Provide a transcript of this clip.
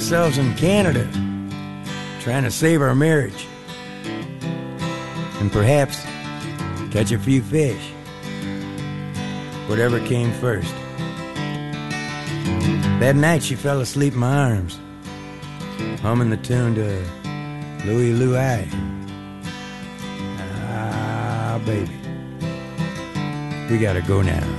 ourselves in Canada, trying to save our marriage. And perhaps catch a few fish. Whatever came first. That night she fell asleep in my arms, humming the tune to Louie Louie. Ah, baby, we gotta go now.